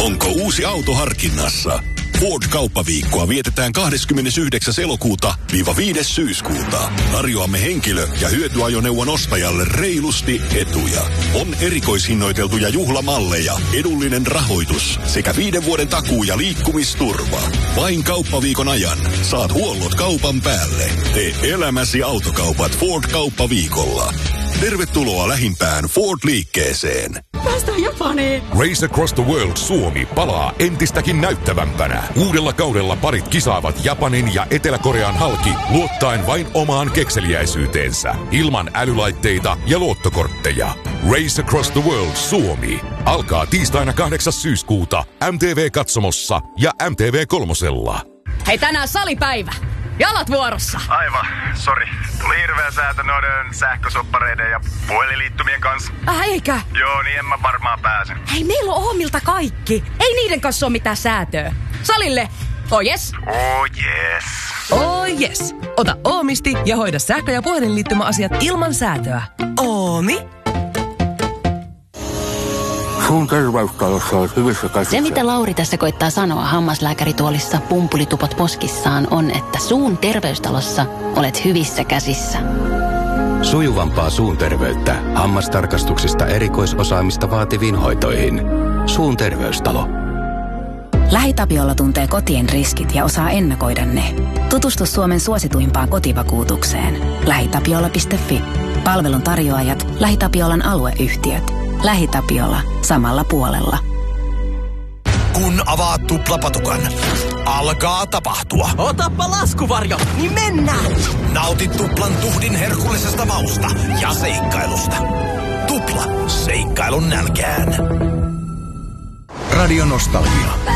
Onko uusi auto harkinnassa? Ford-kauppaviikkoa vietetään 29. elokuuta-5. syyskuuta. Tarjoamme henkilö- ja hyötyajoneuvon ostajalle reilusti etuja. On erikoishinnoiteltuja juhlamalleja, edullinen rahoitus sekä 5 vuoden takuu- ja liikkumisturva. Vain kauppaviikon ajan saat huollot kaupan päälle. Tee elämäsi autokaupat Ford-kauppaviikolla. Tervetuloa lähimpään Ford-liikkeeseen. Päästään Japaniin! Race Across the World Suomi palaa entistäkin näyttävämpänä. Uudella kaudella parit kisaavat Japanin ja Etelä-Korean halki luottaen vain omaan kekseliäisyyteensä. Ilman älylaitteita ja luottokortteja. Race Across the World Suomi alkaa tiistaina 8. syyskuuta MTV-katsomossa ja MTV3. Hei, tänään salipäivä! Jalat vuorossa! Aivan, sori. Tuli hirveä säätö noiden sähkösoppareiden ja puhelinliittymien kanssa. Eikä? Joo, niin en mä varmaan pääse. Hei, meillä on Oomilta kaikki. Ei niiden kanssa ole mitään säätöä. Salille! Oh yes! Oh yes! Oh yes! Ota Oomisti ja hoida sähkö- ja puhelinliittymäasiat ilman säätöä. Oomi! Suun terveystalossa on hyvissä käsissä. Se, mitä Lauri tässä koittaa sanoa hammaslääkärituolissa pumpulitupot poskissaan, on, että suun terveystalossa olet hyvissä käsissä. Sujuvampaa suun terveyttä hammastarkastuksista erikoisosaamista vaativiin hoitoihin. Suun terveystalo. LähiTapiola tuntee kotien riskit ja osaa ennakoida ne. Tutustu Suomen suosituimpaan kotivakuutukseen. LähiTapiola.fi. Palvelun tarjoajat, LähiTapiolan alueyhtiöt. LähiTapiola. Samalla puolella. Kun avaat tuplapatukan, alkaa tapahtua. Otappa laskuvarjo, niin mennään! Nauti tuplan tuhdin herkullisesta mausta ja seikkailusta. Tupla. Seikkailun nälkään. Radio Nostalgia.